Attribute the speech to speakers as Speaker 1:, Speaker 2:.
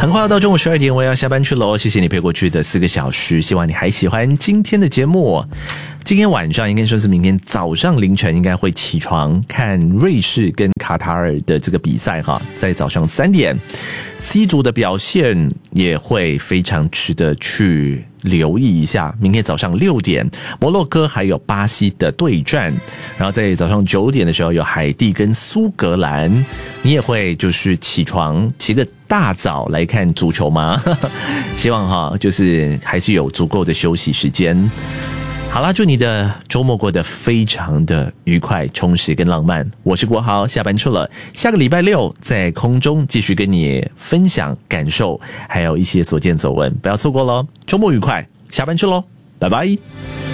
Speaker 1: 很快要到中午12点，我要下班去了，谢谢你陪过去的4个小时，希望你还喜欢今天的节目。今天晚上应该说是明天早上凌晨应该会起床看瑞士跟卡塔尔的这个比赛哈，在早上3点 C 组的表现也会非常值得去留意一下。明天早上6点摩洛哥还有巴西的对战，然后在早上9点的时候有海地跟苏格兰，你也会就是起床起个大早来看足球吗？希望哈就是还是有足够的休息时间。好啦，祝你的周末过得非常的愉快、充实跟浪漫。我是国豪，下班去了。下个礼拜6在空中继续跟你分享感受，还有一些所见所闻，不要错过咯。周末愉快，下班去咯，拜拜。